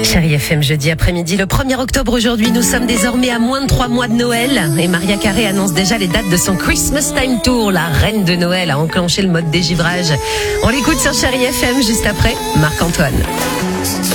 Chérie FM, jeudi après-midi, le 1er octobre aujourd'hui, nous sommes désormais à moins de 3 mois de Noël et Mariah Carey annonce déjà les dates de son Christmas Time Tour. La reine de Noël a enclenché le mode dégivrage. On l'écoute sur Chérie FM juste après Marc-Antoine.